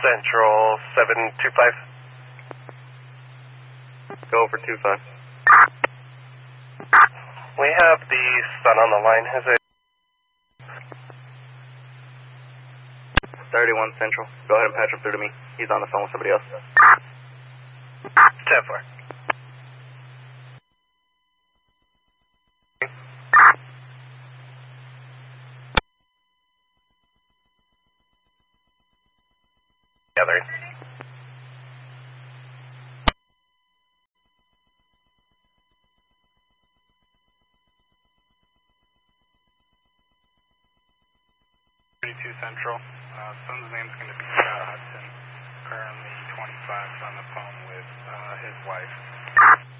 Central 725. Go over 25. We have the son on the line. Has it? 31 Central. Go ahead and patch him through to me. He's on the phone with somebody else. 10-4. Together. Central. Son's name's going to be Scott Hudson. Currently 25 on the phone with his wife.